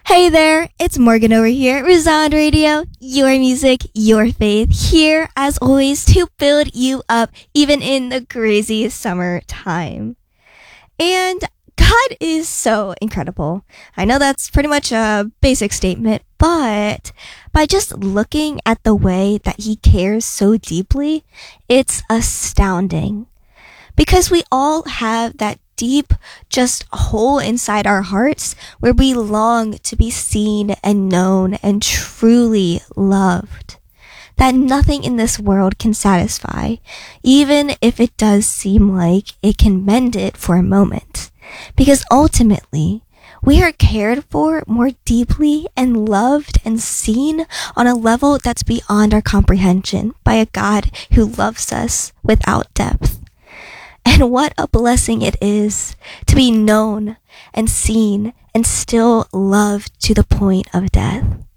Hey there, it's Morgan over here at Resound Radio, your music, your faith, here as always to build you up even in the crazy summertime. And God is so incredible. I know that's pretty much a basic statement, but by just looking at the way that He cares so deeply, it's astounding. Because we all have that deep, just hole inside our hearts where we long to be seen and known and truly loved. That nothing in this world can satisfy, even if it does seem like it can mend it for a moment. Because ultimately, we are cared for more deeply and loved and seen on a level that's beyond our comprehension by a God who loves us without depth. And what a blessing it is to be known and seen and still loved to the point of death.